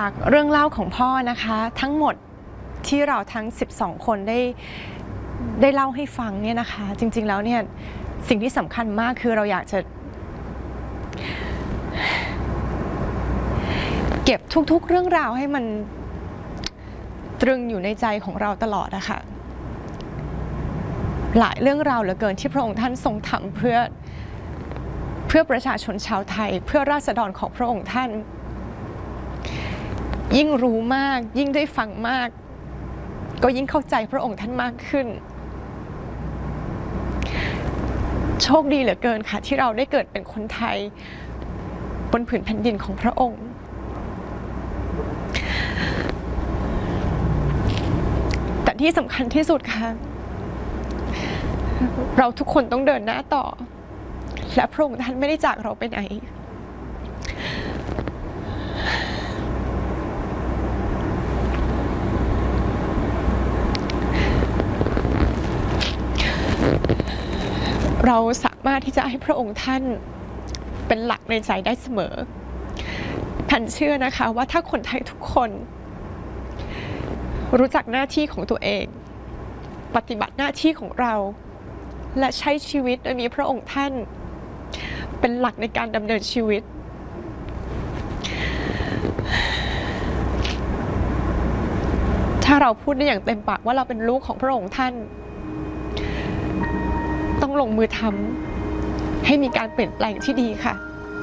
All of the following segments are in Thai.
จากเรื่องเล่าของพ่อนะคะทั้งหมดที่เราทั้ง12คนได้เล่าให้ฟังเนี่ยนะคะจริงๆแล้วเนี่ยสิ่งที่สำคัญมากคือเราอยากจะเก็บทุกๆเรื่องราวให้มันตรึงอยู่ในใจของเราตลอดนะคะหลายเรื่องราวเหลือเกินที่พระองค์ท่านทรงทำเพื่อประชาชนชาวไทยเพื่อราษฎรของพระองค์ท่านยิ่งรู้มากยิ่งได้ฟังมากก็ยิ่งเข้าใจพระองค์ท่านมากขึ้นโชคดีเหลือเกินค่ะที่เราได้เกิดเป็นคนไทยบนผืนแผ่นดินของพระองค์แต่ที่สำคัญที่สุดค่ะเราทุกคนต้องเดินหน้าต่อและพระองค์ท่านไม่ได้จากเราไปไหนเราสามารถที่จะให้พระองค์ท่านเป็นหลักในใจได้เสมอแพนเชื่อนะคะว่าถ้าคนไทยทุกคนรู้จักหน้าที่ของตัวเองปฏิบัติหน้าที่ของเราและใช้ชีวิตโดยมีพระองค์ท่านเป็นหลักในการดำเนินชีวิตถ้าเราพูดได้อย่างเต็มปากว่าเราเป็นลูกของพระองค์ท่านต้องลงมือทำให้มีการเปลี่ยนแปลงที่ดีค่ะ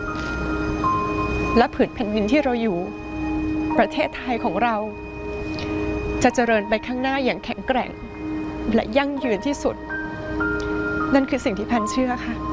และผืนแผ่นดินที่เราอยู่ประเทศไทยของเราจะเจริญไปข้างหน้าอย่างแข็งแกร่งและยั่งยืนที่สุดนั่นคือสิ่งที่แพนเชื่อค่ะ